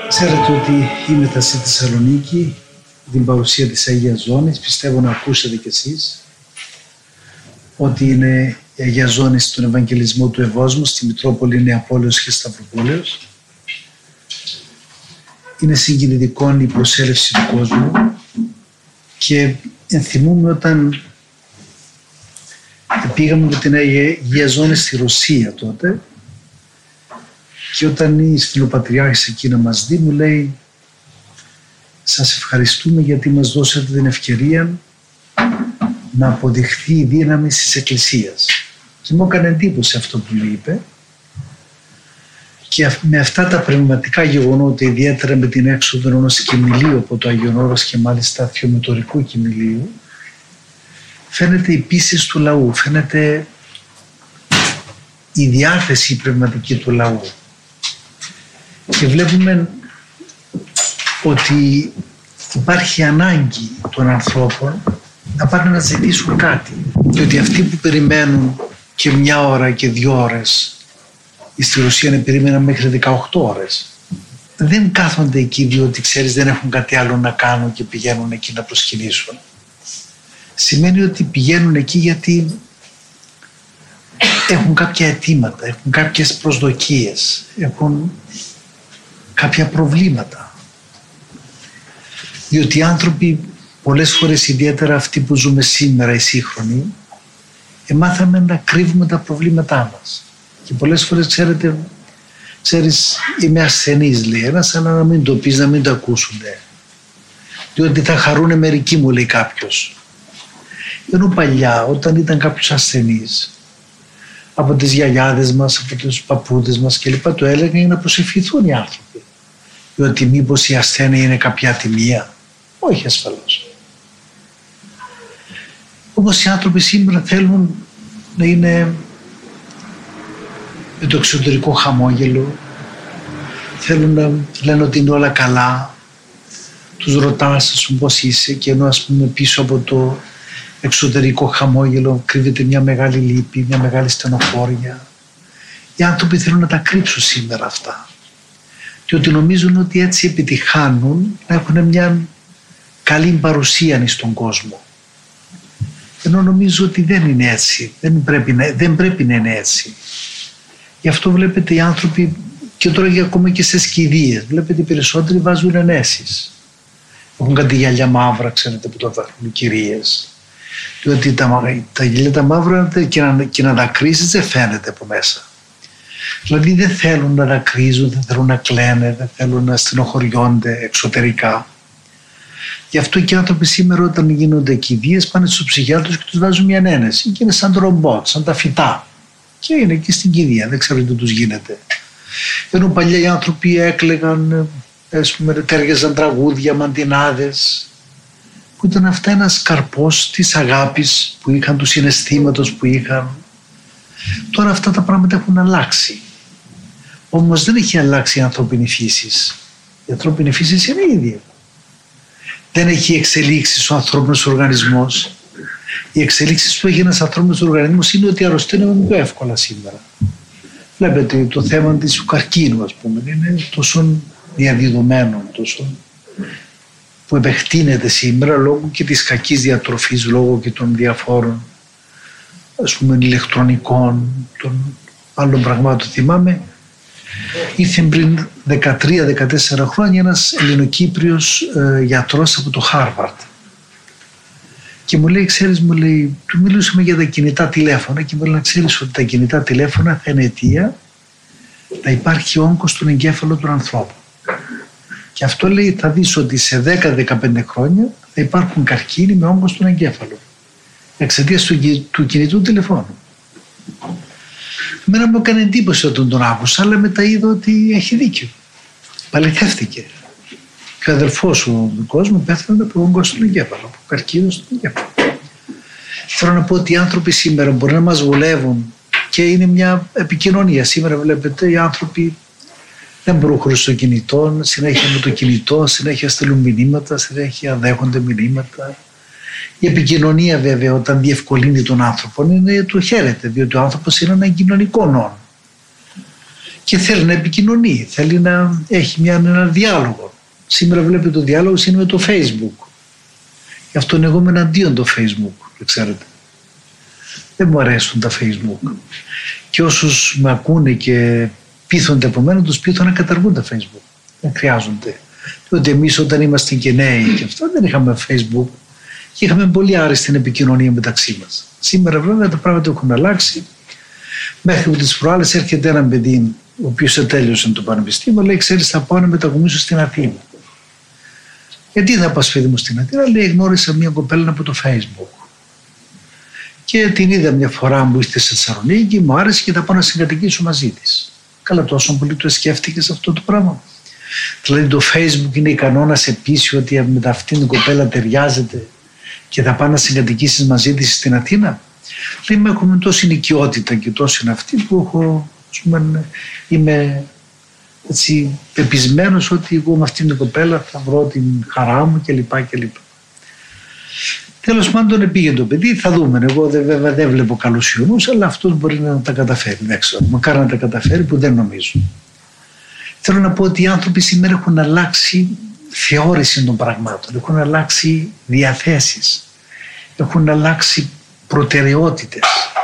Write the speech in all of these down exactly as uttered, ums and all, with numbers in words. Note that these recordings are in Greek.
Ξέρετε ότι είμαι στη Θεσσαλονίκη, την παρουσία της Αγίας Ζώνης. Πιστεύω να ακούσετε κι εσείς ότι είναι η Αγία Ζώνη στον Ευαγγελισμό του Ευόσμου, στη Μητρόπολη Νεαπόλεως και Σταυροπόλεως. Είναι συγκινητικό η προσέλευση του κόσμου και ενθυμούμε όταν πήγαμε με την Αγία Ζώνη στη Ρωσία τότε και όταν η Στυλοπατριάρχης εκεί να μας δει, μου λέει «Σας ευχαριστούμε γιατί μας δώσατε την ευκαιρία να αποδειχθεί η δύναμη της Εκκλησίας». Και μου έκανε εντύπωση αυτό που μου είπε και με αυτά τα πνευματικά γεγονότα, ιδιαίτερα με την έξοδο ενός κοιμηλίου από το Άγιον Όρος και μάλιστα θεομητορικού κοιμηλίου, φαίνεται η πίστη του λαού, φαίνεται η διάθεση πνευματική του λαού. Και βλέπουμε ότι υπάρχει ανάγκη των ανθρώπων να πάνε να ζητήσουν κάτι. Και ότι αυτοί που περιμένουν και μια ώρα και δύο ώρες, στη Ρωσία περίμεναν μέχρι δεκαοκτώ ώρες, δεν κάθονται εκεί διότι ξέρεις δεν έχουν κάτι άλλο να κάνουν και πηγαίνουν εκεί να προσκυνήσουν. Σημαίνει ότι πηγαίνουν εκεί γιατί έχουν κάποια αιτήματα, έχουν κάποιες προσδοκίες, έχουν κάποια προβλήματα. Διότι οι άνθρωποι πολλές φορές, ιδιαίτερα αυτοί που ζούμε σήμερα οι σύγχρονοι, μάθαμε να κρύβουμε τα προβλήματά μας. Και πολλές φορές ξέρετε, ξέρεις είμαι ασθενής λέει ένας, αλλά να μην το πεις, να μην το ακούσουνε. Διότι θα χαρούνε μερικοί, μου λέει κάποιος. Ενώ παλιά όταν ήταν κάποιος ασθενής, από τις γιαγιάδες μας, από τους παππούδες μας κλπ, το έλεγαν για να προσευχηθούν οι άνθρωποι. Διότι μήπως η ασθένεια είναι κάποια ατιμία. Όχι ασφαλώς. Όμως οι άνθρωποι σήμερα θέλουν να είναι με το εξωτερικό χαμόγελο, θέλουν να λένε ότι είναι όλα καλά, τους ρωτάς ας πούμε πώς είσαι και ενώ ας πούμε πίσω από το εξωτερικό χαμόγελο κρύβεται μια μεγάλη λύπη, μια μεγάλη στενοχώρια. Οι άνθρωποι θέλουν να τα κρύψουν σήμερα αυτά και ότι νομίζουν ότι έτσι επιτυχάνουν να έχουν μια καλή παρουσία στον κόσμο. Ενώ νομίζω ότι δεν είναι έτσι, δεν πρέπει να, δεν πρέπει να είναι έτσι. Γι' αυτό βλέπετε οι άνθρωποι και τώρα και ακόμα και στις κηδείες, βλέπετε οι περισσότεροι βάζουν ενέσεις. Έχουν κάτι γυαλιά μαύρα, ξέρετε που το βάζουν οι κυρίες. Διότι τα, τα γυαλιά τα μαύρα και να, και να τα κρίζεις δεν φαίνεται από μέσα. Δηλαδή δεν θέλουν να τα κρίζουν, δεν θέλουν να κλαίνε, δεν θέλουν να στενοχωριόνται εξωτερικά. Γι' αυτό και οι άνθρωποι σήμερα όταν γίνονται κηδείες πάνε στους ψυχιάτρους και τους βάζουν μια ένεση και είναι σαν το ρομπότ, σαν τα φυτά. Και είναι εκεί στην κηδεία, δεν ξέρω τι τους γίνεται. Ενώ παλιά οι άνθρωποι έκλαιγαν, ας πούμε, τέργεζαν τραγούδια, μαντινάδες, που ήταν αυτά ένας καρπός της αγάπης που είχαν, του συναισθήματος που είχαν. Τώρα αυτά τα πράγματα έχουν αλλάξει. Όμως δεν έχει αλλάξει η ανθρώπινη φύση. Η ανθρώπινη φύση είναι ίδια. Δεν έχει εξελίξει ο ανθρώπινος οργανισμός. Οι εξελίξεις που έχει ένας ανθρώπινος οργανισμός είναι ότι αρρωσταίνουμε πιο εύκολα σήμερα. Βλέπετε το θέμα της καρκίνου, ας πούμε, είναι τόσο διαδεδομένο, τόσο που επεκτείνεται σήμερα λόγω και της κακής διατροφής, λόγω και των διαφόρων, ας πούμε, ηλεκτρονικών, των άλλων πραγμάτων. Θυμάμαι, ήρθε πριν δεκατρία δεκατέσσερα χρόνια ένας Ελληνοκύπριος ε, γιατρός από το Χάρβαρντ και μου λέει, ξέρεις, μου λέει, του μιλούσαμε για τα κινητά τηλέφωνα και μου λέει να ξέρεις ότι τα κινητά τηλέφωνα θα είναι αιτία να υπάρχει όγκος στον εγκέφαλο του ανθρώπου. Και αυτό λέει θα δεις ότι σε δέκα με δεκαπέντε χρόνια θα υπάρχουν καρκίνοι με όγκο στον εγκέφαλο εξαιτίας του, του κινητού τηλεφώνου. Εμένα μου έκανε εντύπωση όταν τον άκουσα, αλλά μετά είδα ότι έχει δίκιο. Παληθεύτηκε. Και ο αδελφός ο δικός μου πέθανε από όγκο στον εγκέφαλο, από καρκίνο στον εγκέφαλο. Θέλω να πω ότι οι άνθρωποι σήμερα μπορεί να μας βολεύουν και είναι μια επικοινωνία. Σήμερα βλέπετε οι άνθρωποι δεν προχωρούν στο κινητό, συνέχεια με το κινητό, συνέχεια στέλνουν μηνύματα, συνέχεια δέχονται μηνύματα. Η επικοινωνία βέβαια όταν διευκολύνει τον άνθρωπο είναι το χαίρεται, διότι ο άνθρωπος είναι ένα κοινωνικό νόν. και θέλει να επικοινωνεί, θέλει να έχει μια, ένα διάλογο. Σήμερα βλέπετε το διάλογο είναι με το Facebook. Γι' αυτό εγώ είμαι εναντίον το Facebook, ξέρετε. Δεν μου αρέσουν τα Facebook. Και όσους με ακούνε και πείθονται από μένα, τους πείθω να καταργούν τα Facebook. Δεν χρειάζονται. Διότι εμείς όταν είμαστε και νέοι και αυτά δεν είχαμε Facebook και είχαμε πολύ άριστη επικοινωνία μεταξύ μας. Σήμερα βέβαια τα πράγματα έχουν αλλάξει. Μέχρι που τις προάλλες έρχεται ένα παιδί ο οποίος τέλειωσε το πανεπιστήμιο, λέει: ξέρεις, θα πάω να μετακομίσω στην Αθήνα. Γιατί θα πας, παιδί μου, στην Αθήνα? Λέει: γνώρισα μια κοπέλα από το Facebook. Και την είδα μια φορά που ήρθε στη Θεσσαλονίκη, μου άρεσε και θα πάω να συγκατοικήσω μαζί της. Καλά, τόσο πολύ το σκέφτηκες αυτό το πράγμα? Δηλαδή το Facebook είναι ικανό να σε πείσει ότι με αυτήν την κοπέλα ταιριάζεται και θα πάει να συγκατοικήσεις μαζί της στην Αθήνα? Λέει: με έχουμε τόση οικειότητα και τόση είναι αυτή που έχω, ας πούμε, είμαι έτσι πεπισμένος ότι εγώ με αυτήν την κοπέλα θα βρω την χαρά μου κλπ. κλπ. Τέλος πάντων πήγε το παιδί, θα δούμε. Εγώ βέβαια δεν βλέπω καλούς ιονούς, αλλά αυτός μπορεί να τα καταφέρει. Δεν ξέρω, μακάρι να τα καταφέρει, που δεν νομίζω. Θέλω να πω ότι οι άνθρωποι σήμερα έχουν αλλάξει θεώρηση των πραγμάτων, έχουν αλλάξει διαθέσεις, έχουν αλλάξει προτεραιότητες.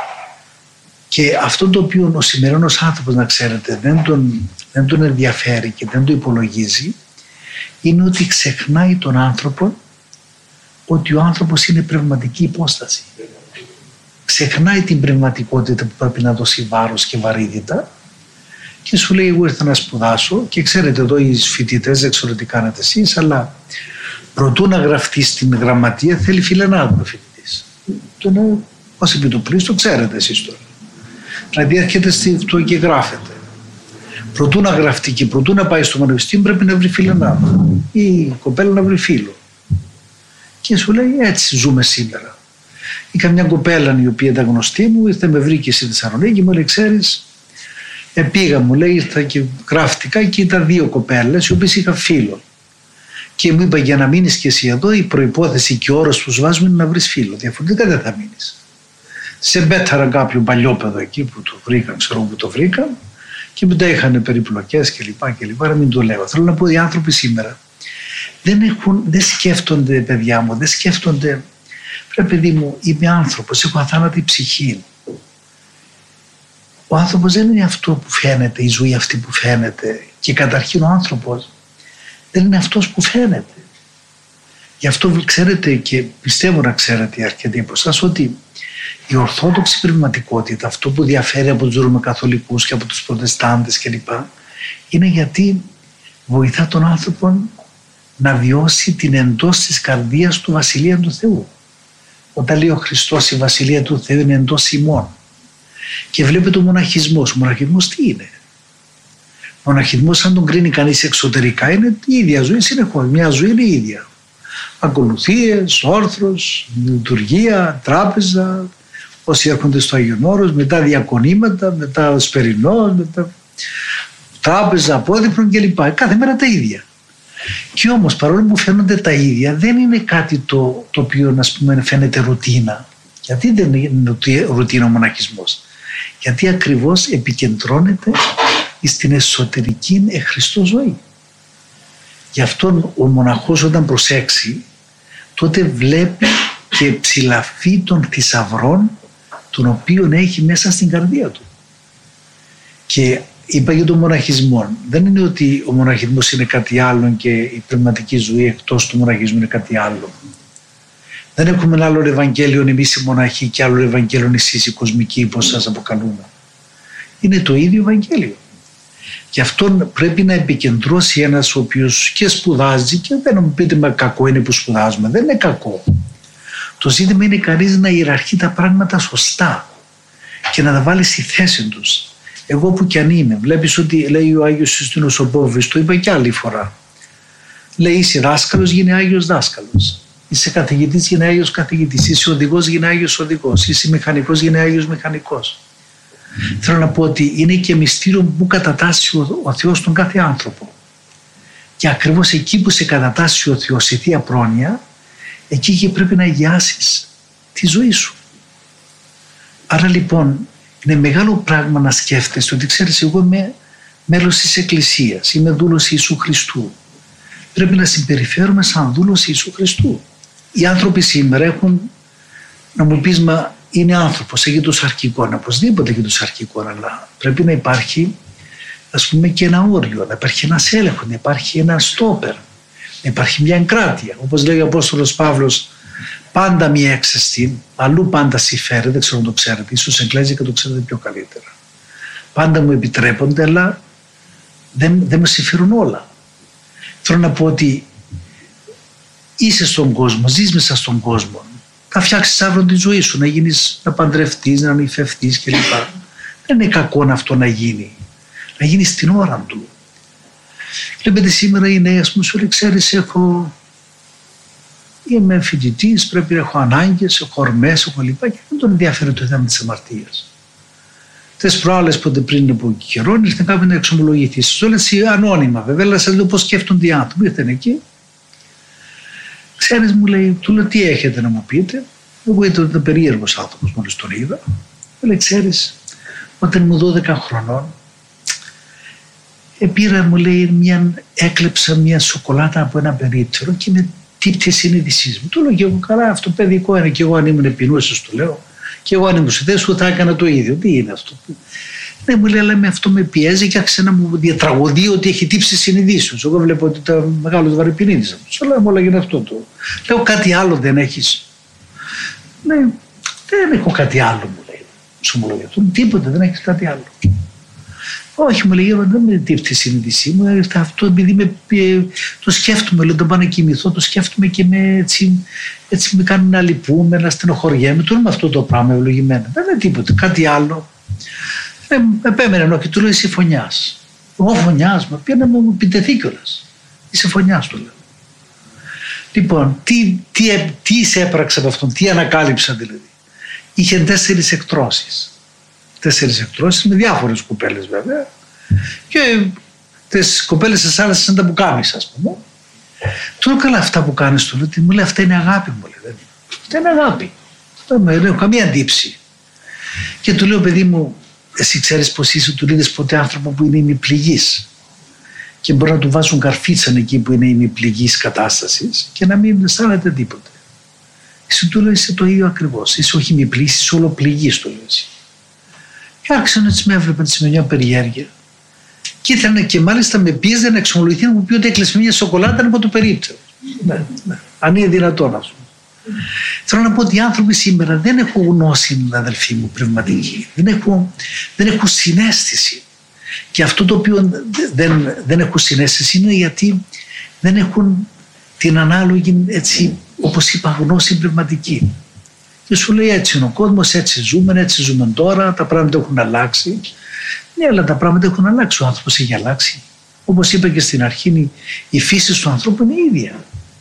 Και αυτό το οποίο ο σημερινός άνθρωπος, να ξέρετε, δεν τον, δεν τον ενδιαφέρει και δεν το υπολογίζει, είναι ότι ξεχνάει τον άνθρωπο ότι ο άνθρωπος είναι πνευματική υπόσταση. Ξεχνάει την πνευματικότητα που πρέπει να δώσει βάρος και βαρύτητα και σου λέει: εγώ ήρθα να σπουδάσω και ξέρετε εδώ οι φοιτητές, δεν ξέρω τι κάνετε εσείς, αλλά προτού να γραφτεί στην γραμματεία θέλει φιλενάδο ο φοιτητής. Το είναι ως επί του πλήστο, ξέρετε εσείς τώρα. Δηλαδή έρχεται στη αυτό και γράφεται. Προτού να γραφτεί και προτού να πάει στο πανεπιστήμιο πρέπει να βρει φιλενάδο ή η κοπέλα να βρει φίλο. Και σου λέει: έτσι ζούμε σήμερα. Είχα μια κοπέλα η οποία ήταν γνωστή μου, ήρθε με βρήκε στη Θεσσαλονίκη και μου λέει: ξέρεις, πήγα, μου λέει, ήρθα και γράφτηκα και ήταν δύο κοπέλες οι οποίες είχα φίλο. Και μου είπα: για να μείνεις και εσύ εδώ, η προϋπόθεση και ο όρος που σου βάζουμε είναι να βρεις φίλο. Διαφορετικά δεν θα μείνεις. Σε μπέταρα κάποιο παλιόπαιδο εκεί που το βρήκαν, ξέρω που το βρήκαν, και μετά είχαν περιπλοκές κλπ. κλπ. Να μην το λέω. Θέλω να πω: οι άνθρωποι σήμερα δεν, έχουν, δεν σκέφτονται, παιδιά μου, δεν σκέφτονται. Πρέπει, παιδί μου, είμαι άνθρωπος, έχω αθάνατη ψυχή. Ο άνθρωπος δεν είναι αυτό που φαίνεται, η ζωή αυτή που φαίνεται. Και καταρχήν ο άνθρωπος δεν είναι αυτός που φαίνεται. Γι' αυτό ξέρετε, και πιστεύω να ξέρετε αρκετοί από εσάς, ότι η ορθόδοξη πνευματικότητα, αυτό που διαφέρει από τους Ρωμαιοκαθολικούς και από τους Προτεστάντες κλπ, είναι γιατί βοηθά τον άνθρωπο να βιώσει την εντός της καρδίας του Βασιλεία του Θεού. Όταν λέει ο Χριστός η Βασιλεία του Θεού είναι εντός ημών. Και βλέπετε ο μοναχισμός. Ο μοναχισμός τι είναι? Ο μοναχισμός, αν τον κρίνει κανείς εξωτερικά, είναι η ίδια ζωή συνεχώς. Μια ζωή είναι η ίδια. Ακολουθίες, όρθρος, λειτουργία, τράπεζα, όσοι έρχονται στο Άγιον Όρος, μετά διακονήματα, μετά σπερινός, μετά τράπεζα, απόδειπνων κλπ. Κάθε μέρα τα ίδια. Και όμως παρόλο που φαίνονται τα ίδια, δεν είναι κάτι το, το οποίο, ας πούμε, φαίνεται ρουτίνα. Γιατί δεν είναι ρουτίνα ο μοναχισμός? Γιατί ακριβώς επικεντρώνεται στην εσωτερική εχριστό ζωή. Γι' αυτό ο μοναχός όταν προσέξει, τότε βλέπει και ψηλαφεί των θησαυρών τον οποίον έχει μέσα στην καρδία του. Και είπα για τον μοναχισμό. Δεν είναι ότι ο μοναχισμός είναι κάτι άλλο και η πνευματική ζωή εκτός του μοναχισμού είναι κάτι άλλο. Δεν έχουμε ένα άλλο Ευαγγέλιο εμείς οι μοναχοί και άλλο Ευαγγέλιο εσείς οι κοσμικοί, όπως σας αποκαλούμε. Είναι το ίδιο Ευαγγέλιο. Γι' αυτό πρέπει να επικεντρώσει ένας ο οποίος και σπουδάζει, και δεν μου πείτε με κακό είναι που σπουδάζουμε. Δεν είναι κακό. Το ζήτημα είναι κανείς να ιεραρχεί τα πράγματα σωστά και να τα βάλει στη θέση τους. Εγώ που κι αν είμαι, βλέπεις ότι λέει ο Άγιος Ιουστίνος ο Πόβης, το είπα και άλλη φορά. Λέει: είσαι δάσκαλος, γίνει Άγιος δάσκαλος. Είσαι καθηγητής, γίνει Άγιος καθηγητής. Είσαι οδηγός, γίνει Άγιος οδηγός. Είσαι μηχανικός, γίνει Άγιος μηχανικός. Θέλω να πω ότι είναι και μυστήριο που κατατάσσει ο, ο Θεός τον κάθε άνθρωπο. Και ακριβώς εκεί που σε κατατάσσει ο Θεός η Θεία Πρόνοια, εκεί και πρέπει να αγιάσεις τη ζωή σου. Άρα λοιπόν είναι μεγάλο πράγμα να σκέφτεσαι ότι ξέρεις, εγώ είμαι μέλος της Εκκλησίας, είμαι δούλος Ιησού Χριστού. Πρέπει να συμπεριφέρουμε σαν δούλος Ιησού Χριστού. Οι άνθρωποι σήμερα έχουν, να μου πεις, μα είναι άνθρωπος, έχει το σαρκικό, οπωσδήποτε έχει το σαρκικό, αλλά πρέπει να υπάρχει, ας πούμε, και ένα όριο, να υπάρχει ένας έλεγχος, να υπάρχει ένα στόπερ, να υπάρχει μια εγκράτεια. Όπως λέει ο Απόστολος Παύλος, πάντα μία έξεστη, αλλού πάντα συμφέρει, δεν ξέρω αν το ξέρετε, ίσως Εγγλέζικα το ξέρετε πιο καλύτερα. Πάντα μου επιτρέπονται, αλλά δεν, δεν με συμφέρουν όλα. Θέλω να πω ότι είσαι στον κόσμο, ζεις μέσα στον κόσμο. Θα φτιάξεις αύριο τη ζωή σου, να γίνεις, να παντρευτείς, να νηφευτείς κλπ. Δεν είναι κακό αυτό να γίνει. Να γίνει στην ώρα του. Βλέπετε σήμερα οι νέοι, ας πούμε, σου λέει, ξέρεις, έχω... είμαι φοιτητής, πρέπει να έχω ανάγκες, έχω ορμές, έχω λοιπά, και δεν τον ενδιαφέρει το θέμα της αμαρτίας. Τις προάλλες, πότε πριν από καιρό, ήρθε κάποιοι να εξομολογηθεί. Σου λέει ανώνυμα, βέβαια, αλλά σας λέω πώς σκέφτονται οι άνθρωποι. Ήρθαν εκεί. Ξέρεις, μου λέει, του λέω, τι έχετε να μου πείτε. Εγώ ήταν περίεργος άνθρωπος, μόλις τον είδα. Μου λέει, ξέρεις, όταν ήμουν δώδεκα χρονών, πήρα, μου λέει, μια, έκλεψα μια σοκολάτα από ένα περίπτερο και με τύπτει συνείδησή μου. Του λέω, και εγώ, καλά, αυτό παιδικό είναι, και εγώ αν ήμουν επινούσιος, του λέω, και εγώ αν ήμουν στη θέση σου θα έκανα το ίδιο. Τι είναι αυτό? Ναι, μου λέει, αλλά με αυτό με πιέζει και άρχισε να μου διατραγωδεί ότι έχει τύψει συνειδήσεως. Εγώ βλέπω ότι ήταν μεγάλος βαρυπινίδης. Σου λέω, όλα γίνει αυτό το. Λέω, κάτι άλλο δεν έχεις? Ναι, δεν έχω κάτι άλλο, μου λέει. Σου μου λέει, τίποτα, δεν έχεις κάτι άλλο. Όχι, μου λέει, δεν με τύψει η συνείδησή μου. Αυτό επειδή με, το σκέφτομαι, λέω, όταν πάω να κοιμηθώ, το σκέφτομαι και με, έτσι, έτσι με κάνουν να λυπούμε, να στενοχωριέμαι. Τώρα με αυτό το πράγμα ευλογημένα. Δεν είναι τίποτα, κάτι άλλο. Ε, επέμενε ενώ και του λέω, είσαι φωνιάς. Εγώ φωνιάς, μα πήγα να μου επιτεθεί κιόλας. Είσαι φωνιάς, του λέω. Λοιπόν, τι, τι, τι σε έπραξε από αυτόν, τι ανακάλυψα δηλαδή? Είχε τέσσερις εκτρώσεις. Τέσσερις εκτρώσεις με διάφορες κοπέλες βέβαια. Και τις κοπέλες της άλλες σαν τα πουκάμισα, ας πούμε. Του λέω, καλά, αυτά που κάνεις, του λέω, μου λέει, αυτά είναι αγάπη, μου λέει. Αυτά είναι αγάπη. Δεν με λέω καμία αντίψη. Και του λέω, παιδί μου, εσύ ξέρεις πως είσαι, του είδες ποτέ άνθρωπο που είναι ημιπληγής και μπορεί να του βάζουν καρφίτσαν εκεί που είναι ημιπληγής κατάστασης και να μην αισθάνεται τίποτε? Εσύ, του λέω, είσαι το ίδιο ακριβώς. Είσαι όχι ημιπληγής, είσαι όλο πληγής, του λέω εσύ. Και άρχισαν έτσι, με έβλεπε έτσι με μια περιέργεια και ήθελε και μάλιστα με πίεζε να εξομολογηθεί, να μου πει ότι έκλεισε μια σοκολάτα από το περίπτερο. Ναι, ναι. Αν είναι δυνατόν αυτό. Θέλω να πω ότι οι άνθρωποι σήμερα δεν έχουν γνώση, αδελφοί μου, πνευματική. Δεν έχουν, δεν έχουν συναίσθηση. Και αυτό το οποίο δεν, δεν έχουν συναίσθηση είναι γιατί δεν έχουν την ανάλογη, έτσι, όπως είπα, γνώση πνευματική. Και σου λέει, έτσι είναι ο κόσμος, έτσι ζούμε, έτσι ζούμε τώρα, τα πράγματα έχουν αλλάξει. Ναι, αλλά τα πράγματα έχουν αλλάξει. Ο άνθρωπος έχει αλλάξει. Όπως είπα και στην αρχή, η φύση του ανθρώπου είναι ίδια.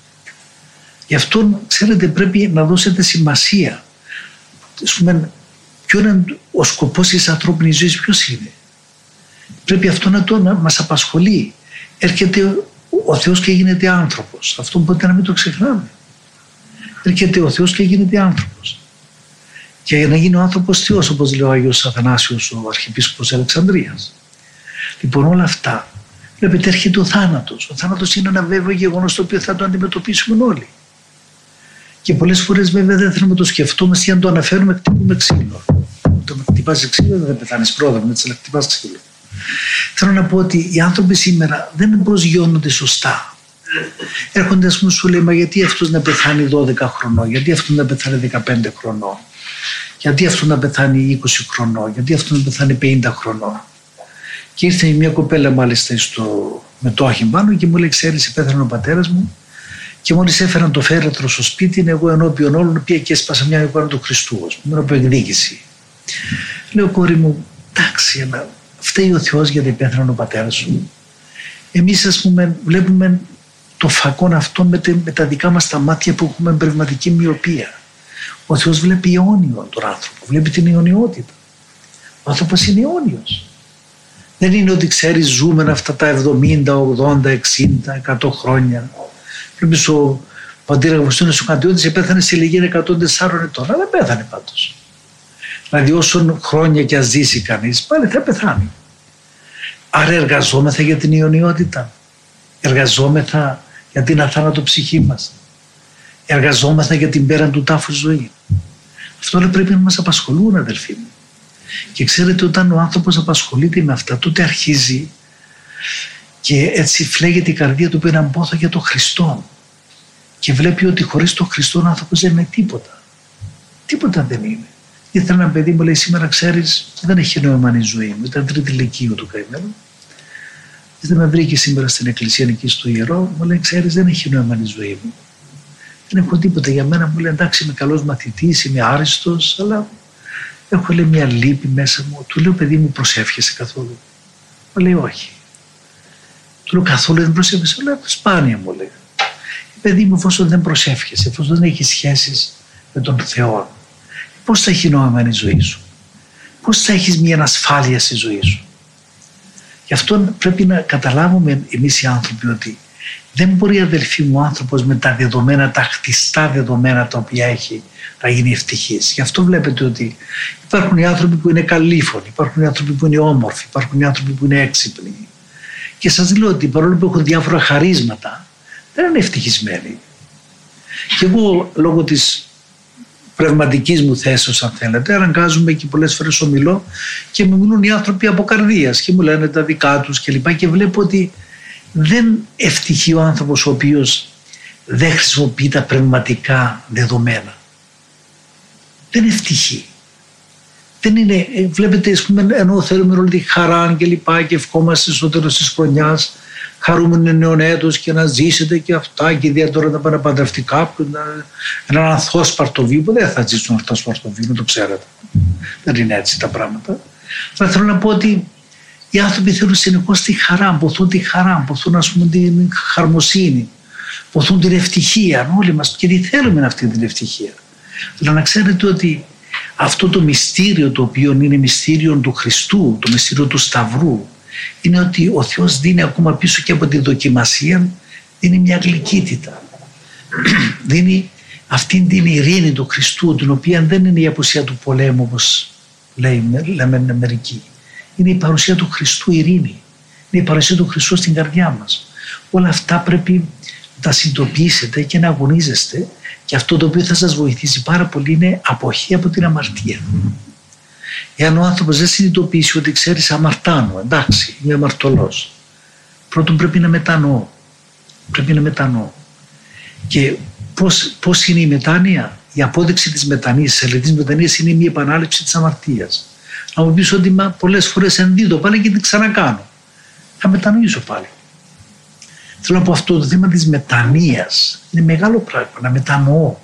Γι' αυτό, ξέρετε, πρέπει να δώσετε σημασία. Ας πούμε, ποιο είναι ο σκοπός της ανθρώπινης ζωής, ποιος είναι? Πρέπει αυτό να το να μας απασχολεί. Έρχεται ο Θεός και γίνεται άνθρωπος. Αυτό ποτέ να μην το ξεχνάμε. Έρχεται ο Θεός και γίνεται άνθρωπος. Και για να γίνει ο άνθρωπος Θεός, όπως λέει ο Άγιος Αθανάσιος, ο Αρχιεπίσκοπος Αλεξανδρίας. Λοιπόν, όλα αυτά, βλέπετε, έρχεται ο θάνατος. Ο θάνατος είναι ένα βέβαιο γεγονός το οποίο θα το αντιμετωπίσουμε όλοι. Και πολλές φορές βέβαια δεν θέλουμε να το σκεφτούμε, για να το αναφέρουμε, χτυπούμε ξύλο. Το να χτυπάς ξύλο δεν πεθάνεις πρόδρομο, έτσι να χτυπάς ξύλο. Θέλω να πω ότι οι άνθρωποι σήμερα δεν προσγειώνονται σωστά. Έρχονται, ας πούμε, σου λέει, μα γιατί αυτός να πεθάνει δώδεκα χρονών, γιατί αυτός να πεθάνει δεκαπέντε χρονών, γιατί αυτός να πεθάνει είκοσι χρονών, γιατί αυτός να πεθάνει πενήντα χρονών. Και ήρθε μια κοπέλα μάλιστα στο, με το άχι πάνω και μου λέει, ξέρεις, πέθανε ο πατέρας μου. Και μόλις έφεραν το φέρετρο στο σπίτι, εγώ ενώπιον όλων πήγα και έσπασα μια εικόνα του Χριστού, ας πούμε, από εκδίκηση. Λέω, κόρη μου, εντάξει, αλλά φταίει ο Θεός γιατί πέθανε ο πατέρας σου? Εμείς, ας πούμε, βλέπουμε το φακόν αυτό με, τε, με τα δικά μας τα μάτια που έχουμε πνευματική μοιοπία. Ο Θεός βλέπει αιώνιο τον άνθρωπο, βλέπει την αιωνιότητα. Ο άνθρωπος είναι αιώνιος. Δεν είναι ότι ξέρεις, ζούμε αυτά τα εβδομήντα, ογδόντα, εξήντα, εκατό χρόνια. Βλέπεις ο πατήρ Αγουστίνος ο Καντιώτης πέθανε σε ηλικία εκατόν τεσσάρων ετών, αλλά δεν πέθανε πάντως. Δηλαδή όσον χρόνια και ας ζήσει κανείς, πάλι θα πεθάνει. Άρα εργαζόμεθα για την αιωνιότητα. Εργαζόμεθα για την αθάνατο ψυχή μας. Εργαζόμεθα για την πέραν του τάφου ζωή. Αυτό όλα πρέπει να μας απασχολούν, αδελφοί μου. Και ξέρετε, όταν ο άνθρωπος απασχολείται με αυτά, τότε αρχίζει και έτσι φλέγεται η καρδία του που έναν πόθο για τον Χριστό. Και βλέπει ότι χωρίς τον Χριστό ο άνθρωπος δεν είναι τίποτα. Τίποτα δεν είναι. Ήθελα ένα παιδί μου, λέει, σήμερα ξέρεις, δεν έχει νόημα η ζωή μου. Ήταν τρίτη λυκείου του καημένου. Δεν με βρήκε σήμερα στην εκκλησία εκεί στο ιερό. Μου λέει, ξέρεις, δεν έχει νόημα η ζωή μου. Δεν έχω τίποτα για μένα. Μου λέει, εντάξει, είμαι καλός μαθητής, είμαι άριστος, αλλά έχω, λέει, μια λύπη μέσα μου. Του λέω, παιδί μου, προσεύχεσαι καθόλου? Μου λέει, όχι. Του λέω, καθόλου δεν προσεύχεσαι? Μου λέει, σπάνια, μου λέει. Παιδί μου, εφόσον δεν προσεύχεσαι, εφόσον δεν έχεις σχέσεις με τον Θεό, πώς θα έχει νόημα η ζωή σου? Πώς θα έχεις μια ασφάλεια στη ζωή σου? Γι' αυτό πρέπει να καταλάβουμε εμείς οι άνθρωποι ότι δεν μπορεί, αδελφοί μου, ο άνθρωπος με τα δεδομένα, τα χτιστά δεδομένα τα οποία έχει, να γίνει ευτυχής. Γι' αυτό βλέπετε ότι υπάρχουν οι άνθρωποι που είναι καλήφωνοι, υπάρχουν οι άνθρωποι που είναι όμορφοι, υπάρχουν οι άνθρωποι που είναι έξυπνοι. Και σας λέω ότι παρόλο που έχουν διάφορα χαρίσματα, δεν είναι ευτυχισμένοι. Και εγώ, λόγω της πνευματικής μου θέσεως, αν θέλετε, αναγκάζομαι και πολλές φορές ομιλώ και μου μιλούν οι άνθρωποι από καρδίας και μου λένε τα δικά τους κλπ. Και, και βλέπω ότι δεν ευτυχεί ο άνθρωπος ο οποίος δεν χρησιμοποιεί τα πνευματικά δεδομένα. Δεν ευτυχεί. Δεν είναι, βλέπετε, ας πούμε, ενώ θέλουμε όλη τη χαρά και λοιπά και ευχόμαστε στο τέλος της χρονιάς, χαρούμενο νέο έτος και να ζήσετε και αυτά, και ιδιαίτερα τώρα να πάνε να παντρευτεί κάποιον, έναν ανθόσπαρτο βίο, που δεν θα ζήσουν ανθόσπαρτο βίο, το ξέρετε. Δεν είναι έτσι τα πράγματα. Αλλά θέλω να πω ότι οι άνθρωποι θέλουν συνεχώς τη χαρά, ποθούν τη χαρά, ποθούν, ας πούμε, την χαρμοσύνη, ποθούν την ευτυχία. Όλοι μας και τι θέλουμε αυτή την ευτυχία. Αλλά να ξέρετε ότι αυτό το μυστήριο, το οποίο είναι μυστήριο του Χριστού, το μυστήριο του Σταυρού, είναι ότι ο Θεός δίνει ακόμα πίσω και από τη δοκιμασία, δίνει μια γλυκύτητα. Δίνει αυτήν την ειρήνη του Χριστού, την οποία δεν είναι η απουσία του πολέμου, όπως λέμε μερικοί. Είναι η παρουσία του Χριστού ειρήνη. Είναι η παρουσία του Χριστού στην καρδιά μας. Όλα αυτά πρέπει να τα συνειδητοποιήσετε και να αγωνίζεστε, και αυτό το οποίο θα σας βοηθήσει πάρα πολύ είναι αποχή από την αμαρτία. Εάν ο άνθρωπος δεν συνειδητοποιήσει ότι, ξέρεις, αμαρτάνω, εντάξει, είμαι αμαρτωλός, πρώτον πρέπει να μετανοώ. Πρέπει να μετανοώ. Και πώς, πώς είναι η μετάνοια? Η απόδειξη της μετανοίας, της ελεητής μετανοίας, είναι μια επανάληψη της αμαρτίας. Να μου πεις ότι μα, πολλές φορές ενδίδω πάλι και την ξανακάνω. Θα μετανοήσω πάλι. Θέλω να πω, αυτό το θέμα της μετανοίας είναι μεγάλο πράγμα, να μετανοώ.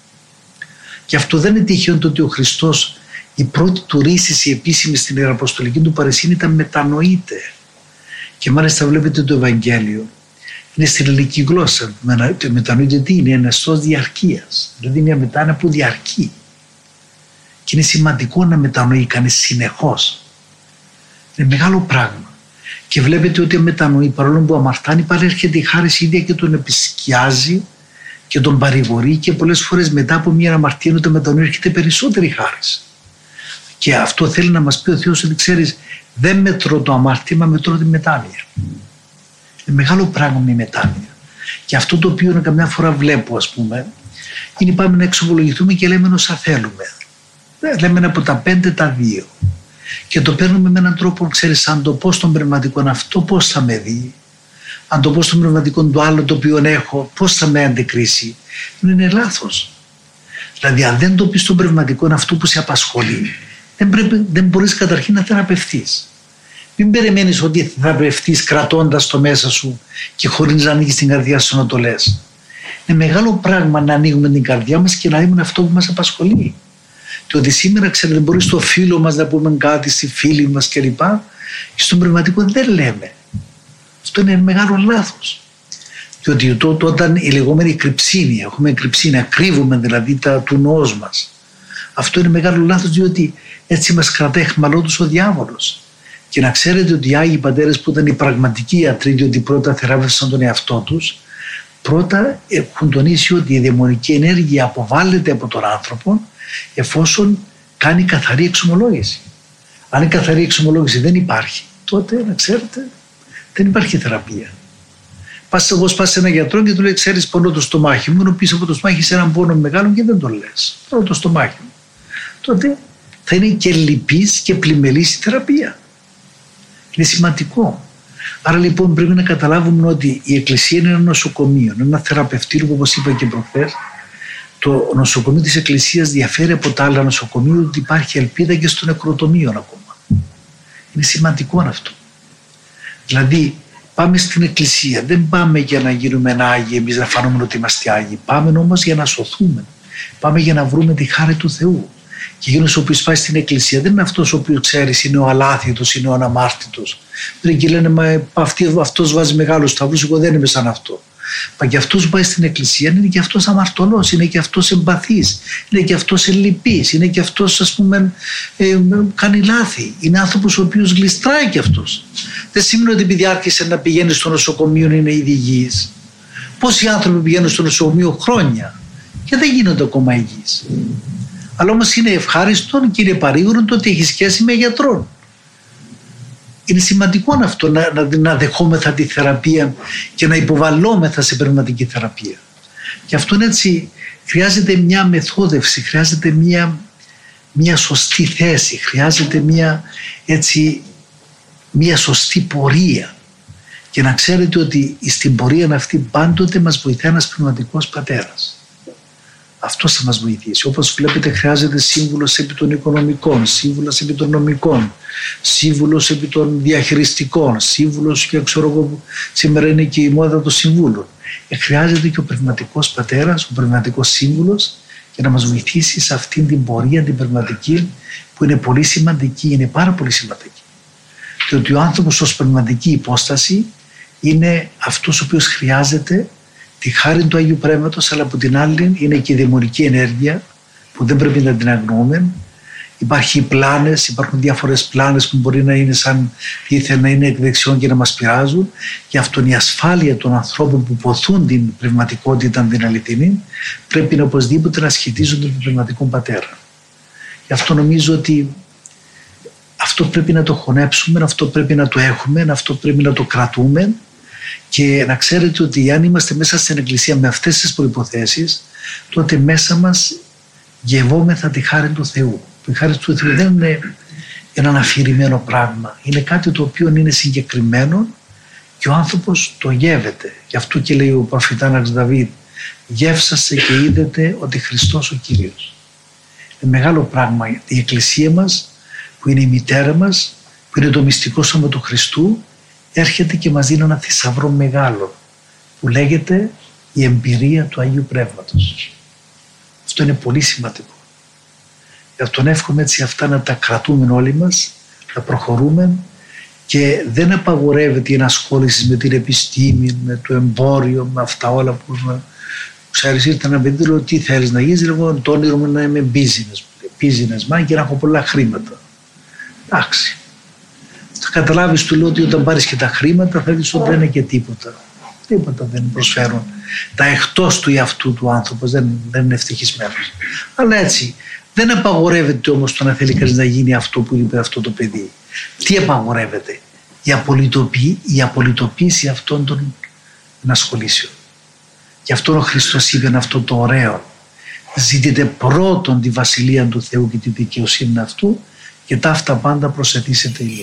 Και αυτό δεν είναι τυχαίο το ότι ο Χριστός, η πρώτη του ρίση, η επίσημη στην Ιεραποστολική του παρεσύνη, ήταν μετανοείται. Και μάλιστα βλέπετε το Ευαγγέλιο είναι στην ελληνική γλώσσα. Το μετανοείται τι είναι? Ένα στός διαρκείας. Δηλαδή μια μετάνοια που διαρκεί. Και είναι σημαντικό να μετανοεί κανείς συνεχώς. Είναι μεγάλο πράγμα. Και βλέπετε ότι μετανοεί, παρόλο που αμαρτάνει, πάλι έρχεται η χάρις ίδια και τον επισκιάζει και τον παρηγορεί, και πολλές φορές μετά από μια αμαρτία, όταν μετανοεί, έρχεται περισσότερη χάρις. Και αυτό θέλει να μας πει ο Θεός, ότι ξέρεις, δεν μετρώ το αμάρτημα, μετρώ τη μετάνοια. Είναι μεγάλο πράγμα η μετάνοια. Και αυτό το οποίο καμιά φορά βλέπω, ας πούμε, είναι πάμε να εξομολογηθούμε και λέμε όσα θέλουμε. Λέμε από τα πέντε τα δύο. Και το παίρνουμε με έναν τρόπο, ξέρεις, αν το πω στον πνευματικό αυτό, πώς θα με δει. Αν το πω στον πνευματικό το άλλο το οποίο έχω, πώς θα με αντικρίσει. Είναι λάθος. Δηλαδή, αν δεν το πεις στον πνευματικό αυτό που σε απασχολεί, δεν, πρέπει, δεν μπορείς καταρχήν να θεραπευτείς. Μην περιμένεις ότι θα θεραπευτείς κρατώντας το μέσα σου και χωρίς να ανοίγεις την καρδιά σου να το λες. Είναι μεγάλο πράγμα να ανοίγουμε την καρδιά μας και να δούμε αυτό που μας απασχολεί. Και ότι σήμερα, ξέρετε, μπορεί στο φίλο μας να πούμε κάτι, στη φίλη μας κλπ. Και στον πνευματικό δεν λέμε. Αυτό είναι μεγάλο λάθος. Διότι τότε, όταν η λεγόμενη κρυψίνη, έχουμε κρυψίνη, κρύβουμε δηλαδή τα του νόος μας. Αυτό είναι μεγάλο λάθος, διότι έτσι μας κρατάει αιχμαλώτους ο διάβολος. Και να ξέρετε ότι οι Άγιοι Πατέρες, που ήταν οι πραγματικοί ιατροί, διότι πρώτα θεράπευσαν τον εαυτό τους, πρώτα έχουν τονίσει ότι η δαιμονική ενέργεια αποβάλλεται από τον άνθρωπο εφόσον κάνει καθαρή εξομολόγηση. Αν η καθαρή εξομολόγηση δεν υπάρχει, τότε να ξέρετε δεν υπάρχει θεραπεία. Πας εγώ πας σε έναν γιατρό και του λέει ξέρεις πονώ το στομάχι μου, ενώ πίσω από το στομάχι είσαι έναν πόνο μεγάλο και δεν το λες. Πονώ το στομάχι μου. Τότε θα είναι και λυπής και πλημελής η θεραπεία. Είναι σημαντικό. Άρα λοιπόν πρέπει να καταλάβουμε ότι η Εκκλησία είναι ένα νοσοκομείο, ένα θεραπευτήριο που όπως είπα και προχθές. Το νοσοκομείο της Εκκλησίας διαφέρει από τα άλλα νοσοκομεία ότι υπάρχει ελπίδα και στο νεκροτομείο ακόμα. Είναι σημαντικό αυτό. Δηλαδή πάμε στην Εκκλησία, δεν πάμε για να γίνουμε Άγιοι εμείς να φανούμε ότι είμαστε Άγιοι. Πάμε όμως για να σωθούμε. Πάμε για να βρούμε τη χάρη του Θεού. Και εκείνος ο οποίος πάει στην Εκκλησία δεν είναι αυτός ο οποίος ξέρεις είναι ο αλάθητος, είναι ο αναμάρτητος. Δεν και λένε μα αυτός βάζει μεγάλους σταυρούς, εγώ δεν είμαι σαν αυτό. Μα και αυτός που πάει στην Εκκλησία είναι και αυτός αμαρτωλός, είναι και αυτός εμπαθής, είναι και αυτός ελλειπής, είναι και αυτός ας πούμε ε, κάνει λάθη. Είναι άνθρωπος ο οποίος γλιστράει και αυτός. Δεν σημαίνει ότι επειδή άρχισε να πηγαίνει στο νοσοκομείο είναι ήδη υγιής. Πόσοι άνθρωποι πηγαίνουν στο νοσοκομείο χρόνια και δεν γίνονται ακόμα υγιείς. Αλλά όμως είναι ευχάριστο και είναι παρήγορο το ότι έχει σχέση με γιατρόν. Είναι σημαντικό αυτό να, να, να δεχόμεθα τη θεραπεία και να υποβαλλόμεθα σε πνευματική θεραπεία. Και αυτό είναι έτσι, χρειάζεται μια μεθόδευση, χρειάζεται μια, μια σωστή θέση, χρειάζεται μια, έτσι, μια σωστή πορεία. Και να ξέρετε ότι στην πορεία αυτή πάντοτε μας βοηθάει ένας πνευματικός πατέρας. Αυτός θα μας βοηθήσει. Όπως βλέπετε χρειάζεται σύμβουλος επί των οικονομικών, σύμβουλος επί των νομικών, σύμβουλος επί των διαχειριστικών, σύμβουλος και ξέρω εγώ σήμερα είναι και η μόδα των συμβούλων. Ε, χρειάζεται και ο πνευματικός πατέρας, ο πνευματικός σύμβουλος για να μας βοηθήσει σε αυτήν την πορεία την πνευματική που είναι πολύ σημαντική, είναι πάρα πολύ σημαντική. Διότι ο άνθρωπος ως πνευματική υπόσταση είναι αυτός ο οποίος χρειάζεται τη χάρη του Αγίου Πνεύματος, αλλά από την άλλη είναι και η δαιμονική ενέργεια που δεν πρέπει να την αγνοούμε. Υπάρχουν πλάνες, υπάρχουν διάφορες πλάνες που μπορεί να είναι σαν ήθελε να είναι εκ δεξιών και να μας πειράζουν. Γι' αυτό η ασφάλεια των ανθρώπων που ποθούν την πνευματικότητα, την αληθινή, πρέπει να οπωσδήποτε να σχετίζονται με τον πνευματικό πατέρα. Γι' αυτό νομίζω ότι αυτό πρέπει να το χωνέψουμε, αυτό πρέπει να το έχουμε, αυτό πρέπει να το κρατούμε. Και να ξέρετε ότι αν είμαστε μέσα στην Εκκλησία με αυτές τις προϋποθέσεις, τότε μέσα μας γευόμεθα τη χάρη του Θεού. Η χάρη του Θεού δεν είναι ένα αφηρημένο πράγμα. Είναι κάτι το οποίο είναι συγκεκριμένο και ο άνθρωπος το γεύεται. Γι' αυτό και λέει ο προφητάνας Δαβίδ, γεύσαστε και είδετε ότι Χριστός ο Κύριος. Είναι μεγάλο πράγμα η Εκκλησία μας που είναι η μητέρα μας, που είναι το μυστικό σώμα του Χριστού, έρχεται και μας δίνει ένα θησαυρό μεγάλο που λέγεται η εμπειρία του Αγίου Πνεύματος. Αυτό είναι πολύ σημαντικό. Γι' αυτόν εύχομαι έτσι αυτά να τα κρατούμε όλοι μας, να προχωρούμε και δεν απαγορεύεται η ενασχόληση με την επιστήμη, με το εμπόριο, με αυτά όλα που ξέρεις ήρθε ένα παιδί λέω τι θέλεις να γίνεις, εγώ το όνειρο μου να είμαι business, business man και να έχω πολλά χρήματα. Εντάξει. Θα καταλάβεις του λέω ότι όταν πάρεις και τα χρήματα θα δεις ότι δεν είναι και τίποτα. Τίποτα δεν προσφέρουν. Τα εκτός του εαυτού του άνθρωπος δεν, δεν είναι ευτυχισμένος. Αλλά έτσι δεν απαγορεύεται όμως το να θέλει κανείς να γίνει αυτό που είπε αυτό το παιδί. Τι απαγορεύεται? Η, απολυτοποίη, η απολυτοποίηση αυτών των ενασχολήσεων. Γι' αυτό ο Χριστός είπε αυτό το ωραίο. Ζητείτε πρώτον τη βασιλεία του Θεού και τη δικαιοσύνη αυτού και τα αυτά πάντα προσθεθήσετε.